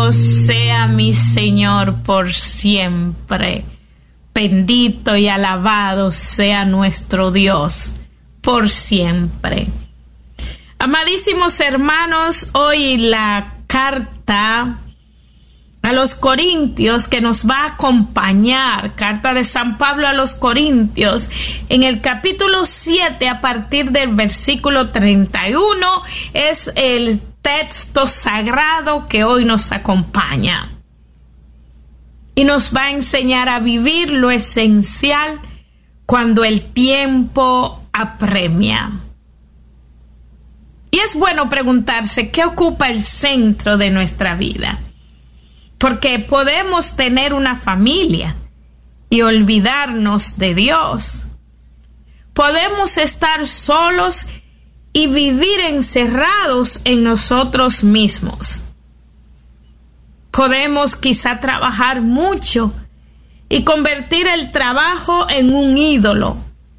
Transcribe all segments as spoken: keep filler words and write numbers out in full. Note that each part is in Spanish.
Alabado sea mi Señor por siempre. Bendito y alabado sea nuestro Dios por siempre. Amadísimos hermanos, hoy la carta a los Corintios que nos va a acompañar, carta de San Pablo a los Corintios, en el capítulo siete, a partir del versículo treinta y uno, es el texto sagrado que hoy nos acompaña. Y nos va a enseñar a vivir lo esencial cuando el tiempo apremia. Y es bueno preguntarse qué ocupa el centro de nuestra vida. Porque podemos tener una familia y olvidarnos de Dios. Podemos estar solos y vivir encerrados en nosotros mismos. Podemos quizá trabajar mucho y convertir el trabajo en un ídolo.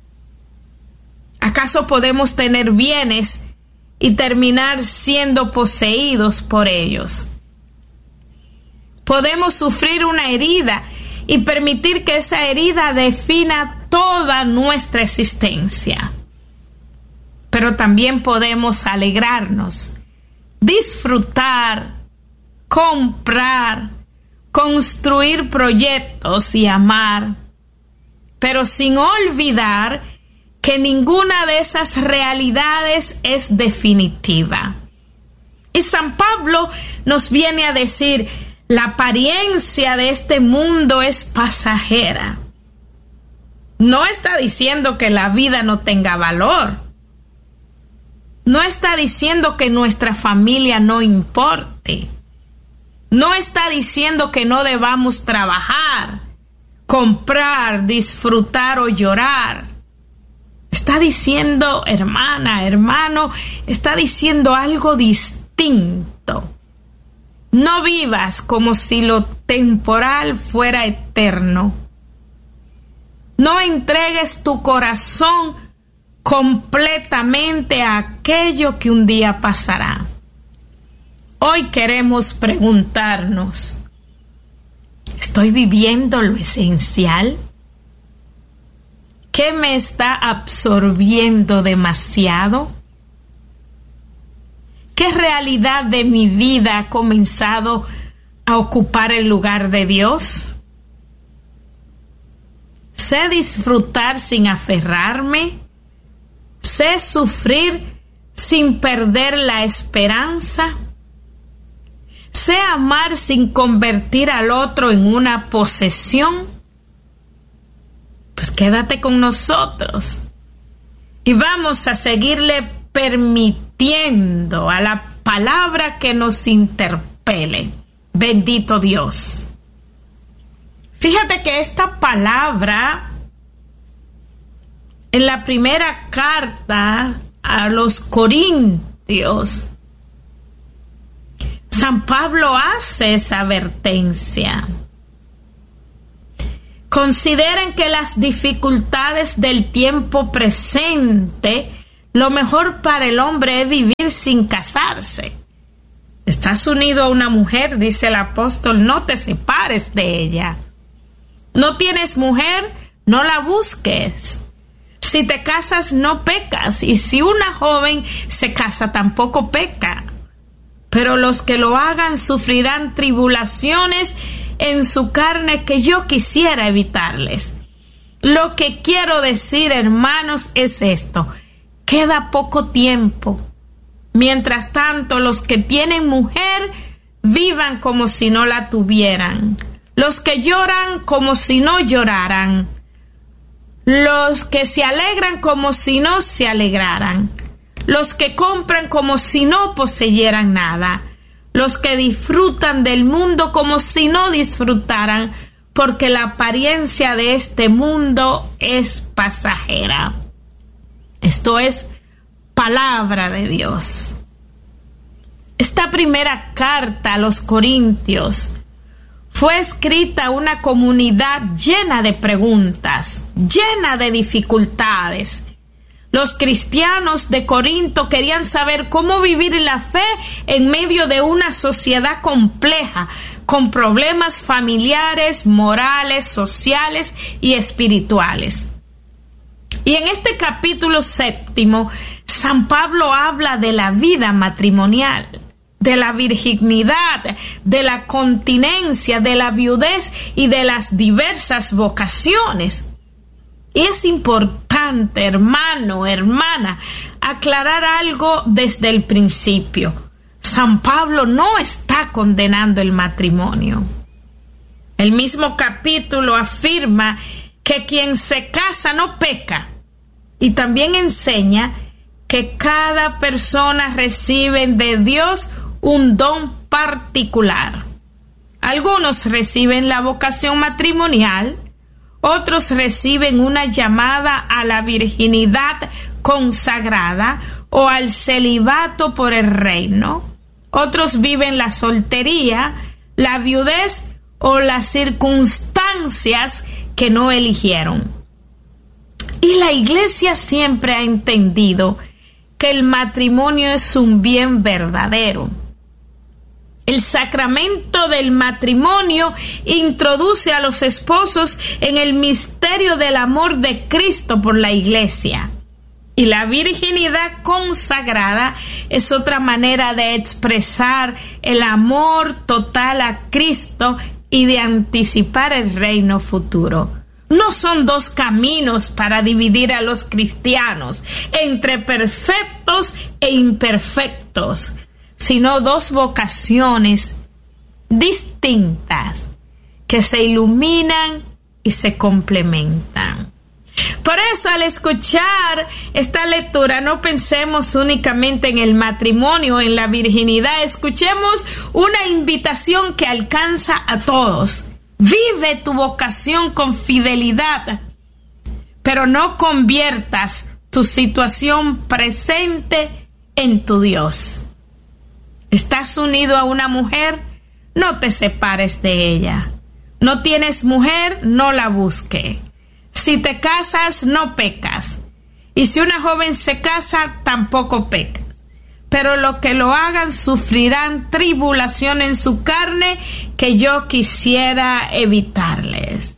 ¿Acaso podemos tener bienes y terminar siendo poseídos por ellos? Podemos sufrir una herida y permitir que esa herida defina toda nuestra existencia. Pero también podemos alegrarnos, disfrutar, comprar, construir proyectos y amar, pero sin olvidar que ninguna de esas realidades es definitiva. Y San Pablo nos viene a decir: la apariencia de este mundo es pasajera. No está diciendo que la vida no tenga valor. No está diciendo que nuestra familia no importe. No está diciendo que no debamos trabajar, comprar, disfrutar o llorar. Está diciendo, hermana, hermano, está diciendo algo distinto. No vivas como si lo temporal fuera eterno. No entregues tu corazón completamente a aquello que un día pasará. Hoy queremos preguntarnos: ¿estoy viviendo lo esencial? ¿Qué me está absorbiendo demasiado? ¿Qué realidad de mi vida ha comenzado a ocupar el lugar de Dios? ¿Sé disfrutar sin aferrarme? ¿Sé sufrir sin perder la esperanza? ¿Sé amar sin convertir al otro en una posesión? Pues quédate con nosotros y vamos a seguirle permitiendo a la palabra que nos interpele. Bendito Dios. Fíjate que esta palabra, en la primera carta a los Corintios, San Pablo hace esa advertencia. Consideren que las dificultades del tiempo presente, lo mejor para el hombre es vivir sin casarse. Estás unido a una mujer, dice el apóstol, no te separes de ella. No tienes mujer, no la busques. Si te casas, no pecas. Y si una joven se casa, tampoco peca. Pero los que lo hagan sufrirán tribulaciones en su carne que yo quisiera evitarles. Lo que quiero decir, hermanos, es esto: queda poco tiempo. Mientras tanto, los que tienen mujer, vivan como si no la tuvieran. Los que lloran como si no lloraran. Los que se alegran como si no se alegraran. Los que compran como si no poseyeran nada. Los que disfrutan del mundo como si no disfrutaran, porque la apariencia de este mundo es pasajera. Esto es palabra de Dios. Esta primera carta a los Corintios fue escrita a una comunidad llena de preguntas, llena de dificultades, Los cristianos de Corinto querían saber cómo vivir la fe en medio de una sociedad compleja, con problemas familiares, morales, sociales y espirituales. Y en este capítulo séptimo, San Pablo habla de la vida matrimonial, de la virginidad, de la continencia, de la viudez y de las diversas vocaciones. Y es importante, hermano, hermana, aclarar algo desde el principio. San Pablo no está condenando el matrimonio. El mismo capítulo afirma que quien se casa no peca, y también enseña que cada persona recibe de Dios un don particular. Algunos reciben la vocación matrimonial, otros reciben una llamada a la virginidad consagrada o al celibato por el reino. Otros viven la soltería, la viudez o las circunstancias que no eligieron. Y la Iglesia siempre ha entendido que el matrimonio es un bien verdadero. El sacramento del matrimonio introduce a los esposos en el misterio del amor de Cristo por la Iglesia. Y la virginidad consagrada es otra manera de expresar el amor total a Cristo y de anticipar el reino futuro. No son dos caminos para dividir a los cristianos entre perfectos e imperfectos, sino dos vocaciones distintas que se iluminan y se complementan. Por eso, al escuchar esta lectura, no pensemos únicamente en el matrimonio o en la virginidad. Escuchemos una invitación que alcanza a todos. Vive tu vocación con fidelidad, pero no conviertas tu situación presente en tu Dios. ¿Estás unido a una mujer? No te separes de ella. ¿No tienes mujer? No la busques. Si te casas, no pecas. Y si una joven se casa, tampoco pecas. Pero los que lo hagan sufrirán tribulación en su carne que yo quisiera evitarles.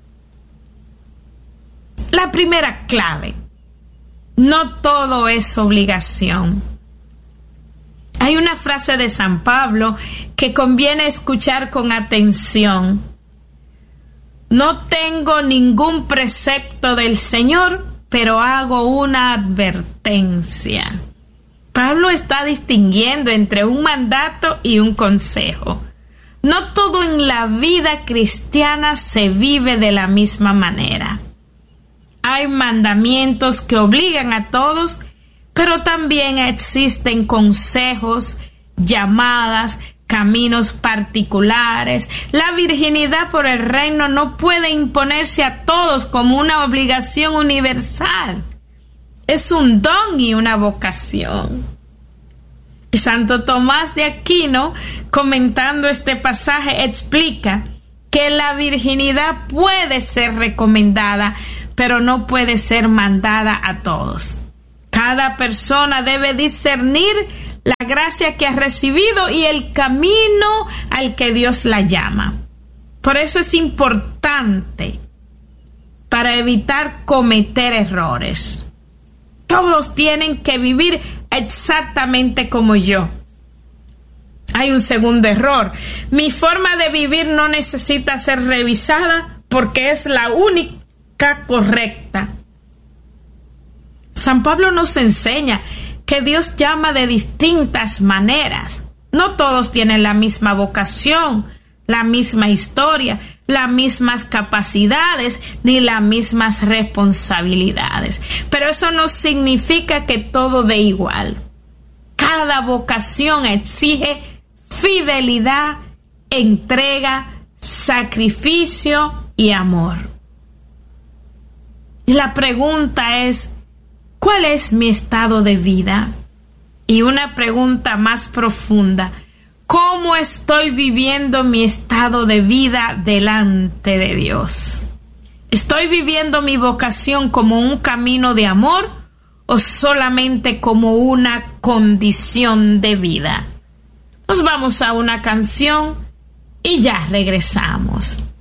La primera clave: no todo es obligación. Hay una frase de San Pablo que conviene escuchar con atención. No tengo ningún precepto del Señor, pero hago una advertencia. Pablo está distinguiendo entre un mandato y un consejo. No todo en la vida cristiana se vive de la misma manera. Hay mandamientos que obligan a todos, pero también existen consejos, llamadas, caminos particulares. La virginidad por el reino no puede imponerse a todos como una obligación universal. Es un don y una vocación. Y Santo Tomás de Aquino, comentando este pasaje, explica que la virginidad puede ser recomendada, pero no puede ser mandada a todos. Cada persona debe discernir la gracia que ha recibido y el camino al que Dios la llama. Por eso es importante para evitar cometer errores. Todos tienen que vivir exactamente como yo. Hay un segundo error. Mi forma de vivir no necesita ser revisada porque es la única correcta. San Pablo nos enseña que Dios llama de distintas maneras. No todos tienen la misma vocación, la misma historia, las mismas capacidades ni las mismas responsabilidades. Pero eso no significa que todo dé igual. Cada vocación exige fidelidad, entrega, sacrificio y amor. Y la pregunta es, ¿cuál es mi estado de vida? Y una pregunta más profunda, ¿cómo estoy viviendo mi estado de vida delante de Dios? ¿Estoy viviendo mi vocación como un camino de amor o solamente como una condición de vida. Nos vamos a una canción y ya regresamos.